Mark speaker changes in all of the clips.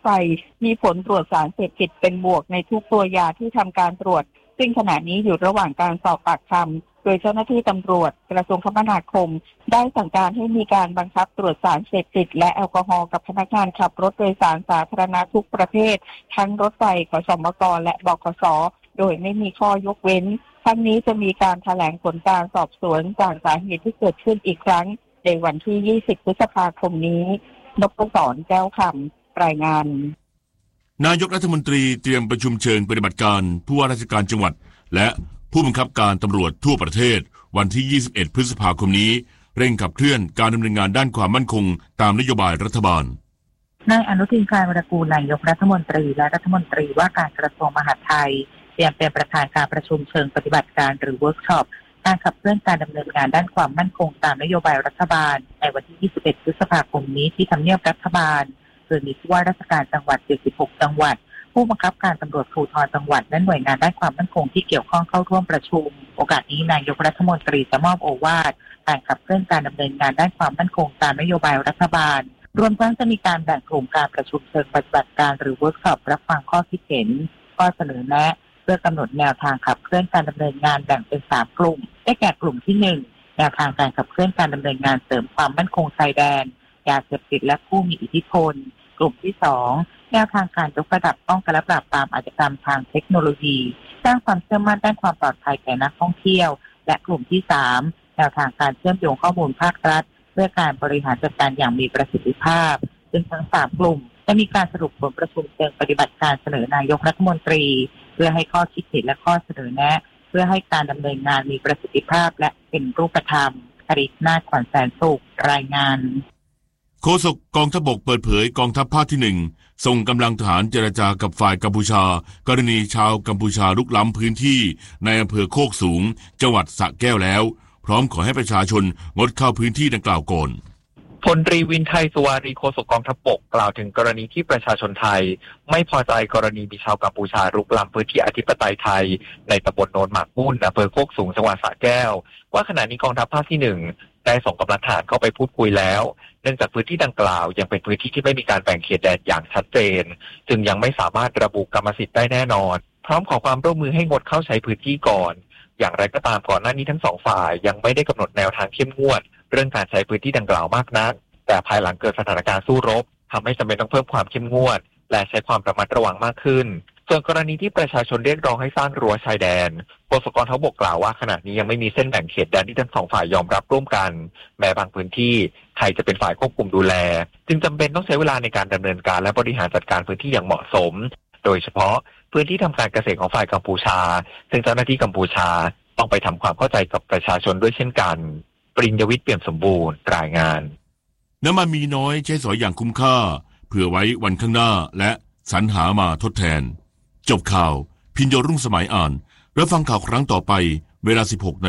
Speaker 1: ไฟมีผลตรวจสารเสพติดเป็นบวกในทุกตัวยาที่ทำการตรวจซึ่งขณะนี้อยู่ระหว่างการสอบปากคำโดยเจ้าหน้าที่ตำรวจกระทรวงคมนาคมได้สั่งการให้มีการบังคับตรวจสารเสพติดและแอลกอฮอล์กับพนักงานขับรถโดยสารสาธารณะทุกประเภททั้งรถไฟขสมกและบขส.โดยไม่มีข้อยกเว้นทั้งนี้จะมีการแถลงผลการสอบสวนจากสาเหตุที่เกิดขึ้นอีกครั้งในวันที่20พฤษภาคมนี้นพศรแก้วคำรายงาน
Speaker 2: นายกรัฐมนตรีเตรียมประชุมเชิงปฏิบัติการผู้ว่าราชการจังหวัดและผู้บังคับการตำรวจทั่วประเทศวันที่21พฤษภาคมนี้เร่งขับเคลื่อนการดำเนินงานด้านความมั่นคงตามนโยบายรัฐบาล
Speaker 3: นายอนุทิน ชาญวิรากูลนายกรัฐมนตรีและรัฐมนตรีว่าการกระทรวงมหาดไทยเตรียมเป็นประธานการประชุมเชิงปฏิบัติการหรือเวิร์กช็อปการขับเคลื่อนการดำเนินงานด้านความมั่นคงตามนโยบายรัฐบาลในวันที่21พฤษภาคมนี้ที่ทำเนียบรัฐบาลโดยมีผู้ว่าราชการจังหวัด76จังหวัดผู้บังคับการตำรวจภูธรจังหวัดและหน่วยงานด้านความมั่นคงที่เกี่ยวข้องเข้าร่วมประชุมโอกาสนี้นายกรัฐมนตรีจะมอบโอวาทการขับเคลื่อนการดำเนินงานด้านความมั่นคงตามนโยบายรัฐบาลรวมทั้งจะมีการแบ่งกลุ่มการประชุมเชิงปฏิบัติการหรือเวิร์กช็อปรับฟังข้อคิดเห็นข้อเสนอแนะเพื่อกำหนดแนวทางขับเคลื่อนการดำเนินงานแบ่งเป็น3กลุ่มได้แก่กลุ่มที่1แนวทางการขับเคลื่อนการดำเนินงานเสริมความมั่นคงชายแดนยาเสพติดและผู้มีอิทธิพลกลุ่มที่2แนวทางการยกระดับป้องกันและปราบปรามอาชญากรรมทางเทคโนโลยีสร้างความเชื่อมั่นด้านความปลอดภัยแก่นักท่องเที่ยวและกลุ่มที่3แนวทางการเชื่อมโยงข้อมูลภาครัฐเพื่อการบริหารจัดการอย่างมีประสิทธิภาพซึ่งทั้ง3กลุ่มจะมีการสรุปผลประชุมเชิงปฏิบัติการเสนอนายกรัฐมนตรีเพื่อให้ข้อคิดเห็นและข้อเสนอแนะเพื่อให้การดำเนินงานมีประสิทธิภาพและเป็นรูปธรรมคริษนาถ ขวัญแสนสุขรายงาน
Speaker 2: โฆษกกองทัพบกเปิดเผยกองทัพภาคที่1ส่งกำลังทหารเจรจากับฝ่ายกัมพูชากรณีชาวกัมพูชาลุกล้ำพื้นที่ในอำเภอโคกสูงจังหวัดสระแก้วแล้วพร้อมขอให้ประชาชนงดเข้าพื้นที่ดังกล่าวก่อน
Speaker 4: พลตรีวินไทยสุวารีโฆษกกองทัพบกกล่าวถึงกรณีที่ประชาชนไทยไม่พอใจกรณีมีชาวกัมพูชารุกล้ำพื้นที่อธิปไตยไทยในตำบลโนนหมากมุ่นอำเภอโคกสูงจังหวัดสระแก้วว่าขณะนี้กองทัพภาคที่1ได้ส่งกำลังทหารเข้าไปพูดคุยแล้วเนื่องจากพื้นที่ดังกล่าวยังเป็นพื้นที่ที่ไม่มีการแบ่งเขตแดนอย่างชัดเจนจึงยังไม่สามารถระบุกรรมสิทธิ์ได้แน่นอนพร้อมขอความร่วมมือให้งดเข้าใช้พื้นที่ก่อนอย่างไรก็ตามก่อนหน้านี้ทั้ง2ฝ่ายยังไม่ได้กำหนดแนวทางเข้มงวดเรื่องการใช้พื้นที่ดังกล่าวมากนักแต่ภายหลังเกิดสถานการณ์สู้รบทำให้จำเป็นต้องเพิ่มความเข้มงวดและใช้ความระมัดระวังมากขึ้นส่วนกรณีที่ประชาชนเรียกร้องให้สร้างรั้วชายแดนโฆษกกองทัพบกกล่าวว่าขณะนี้ยังไม่มีเส้นแบ่งเขตแดนที่ทั้ง2ฝ่ายยอมรับร่วมกันแม้บางพื้นที่ไทยจะเป็นฝ่ายควบคุมดูแลจึงจำเป็นต้องใช้เวลาในการดำเนินการและบริหารจัดการพื้นที่อย่างเหมาะสมโดยเฉพาะพื้นที่ทำการเกษตรของฝ่ายกัมพูชาซึ่งเจ้าหน้าที่กัมพูชาต้องไปทำความเข้าใจกับประชาชนด้วยเช่นกันปริญญวิทย์เปี่ยมสมบูรณ์รายงาน
Speaker 2: น้ำมันมีน้อยใช้สอยอย่างคุ้มค่าเผื่อไว้วันข้างหน้าและสรรหามาทดแทนจบข่าวพิญโยรุ่งสมัยอ่านรับฟังข่าวครั้งต่อไปเวลา 16:00 น.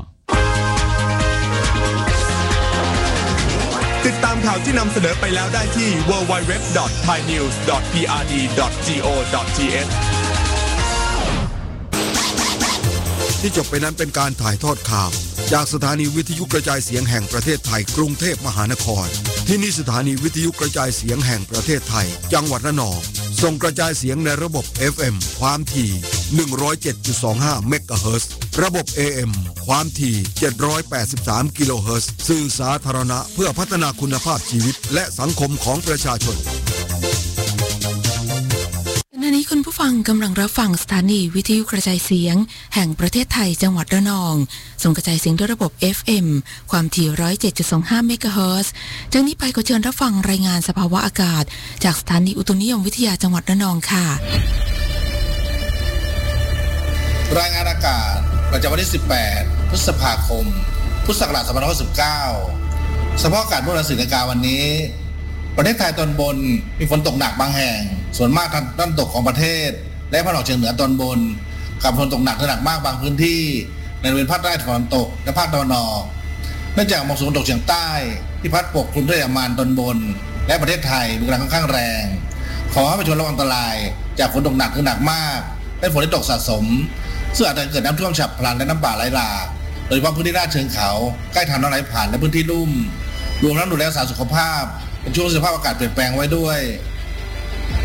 Speaker 5: ติดตามข่าวที่นำเสนอไปแล้วได้ที่ www.thainews.prd.go.th
Speaker 6: ที่จบไปนั้นเป็นการถ่ายทอดข่าวจากสถานีวิทยุกระจายเสียงแห่งประเทศไทยกรุงเทพมหานครที่นี่สถานีวิทยุกระจายเสียงแห่งประเทศไทยจังหวัดระนองส่งกระจายเสียงในระบบ FM ความถี่ 107.25 เมกะเฮิรตซ์ระบบ AM ความถี่ 783 กิโลเฮิรตซ์สื่อสาธารณะเพื่อพัฒนาคุณภาพชีวิตและสังคมของประชาชน
Speaker 7: ขณะนี้คุณผู้ฟังกำลังรับฟังสถานีวิทยุกระจายเสียงแห่งประเทศไทยจังหวัดระนองส่งกระจายเสียงด้วยระบบ FM ความถี่ 107.25 เมกะเฮิรตซ์จากนี้ไปก็เชิญรับฟังรายงานสภาวะอากาศจากสถานีอุตุนิยมวิทยาจังหวัดระนองค่ะ
Speaker 8: รายงานอากาศประจำวันที่18พฤษภาคมพุทธศักราช2519สภาพอากาศเมื่อวันศุกร์วันนี้ประเทศไทยตอนบนมีฝนตกหนักบางแห่งส่วนมากทางด้านตกของประเทศและภาคตะวันออกเฉียงเหนือตอนบนกับฝนตกหนักถึงหนักมากบางพื้นที่ในบริเวณภาคใต้ตะวันตกและภาคตะวันออกเนื่องจากมรสุมตะวันตกเฉียงใต้ที่พัดปกคลุมทะเลอันดามันตอนบนและประเทศไทยมีกำลังค่อนข้างแรงขอให้ประชาชนระวังอันตรายจากฝนตกหนักถึงหนักมากและฝนที่ตกสะสมซึ่งอาจจะเกิดน้ำท่วมฉับพลันและน้ำป่าไหลหลากโดยเฉพาะพื้นที่ลาดเชิงเขาใกล้ทางน้ำไหลผ่านและพื้นที่ลุ่มรวมทั้งดูแลรักษาสุขภาพเป็นช่วงสภาพอากาศเปลี่ยนแปลงไว้ด้วย